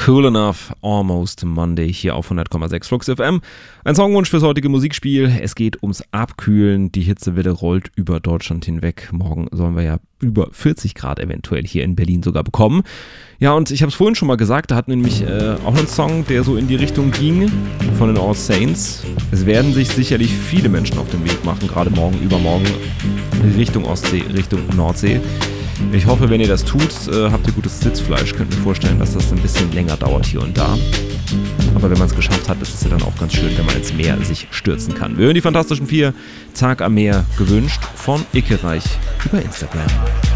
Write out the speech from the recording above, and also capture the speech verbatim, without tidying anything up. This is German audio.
Cool Enough, Almost Monday hier auf hundert Komma sechs Flux F M. Ein Songwunsch fürs heutige Musikspiel. Es geht ums Abkühlen. Die Hitzewelle rollt über Deutschland hinweg. Morgen sollen wir ja über vierzig Grad eventuell hier in Berlin sogar bekommen. Ja, und ich habe es vorhin schon mal gesagt, da hatten wir nämlich äh, auch einen Song, der so in die Richtung ging, von den All Saints. Es werden sich sicherlich viele Menschen auf den Weg machen, gerade morgen, übermorgen, Richtung Ostsee, Richtung Nordsee. Ich hoffe, wenn ihr das tut, äh, habt ihr gutes Sitzfleisch. Könnt mir vorstellen, dass das ein bisschen länger dauert hier und da. Aber wenn man es geschafft hat, ist es ja dann auch ganz schön, wenn man ins Meer sich stürzen kann. Wir hören die Fantastischen Vier, Tag am Meer, gewünscht von Icke Reich über Instagram.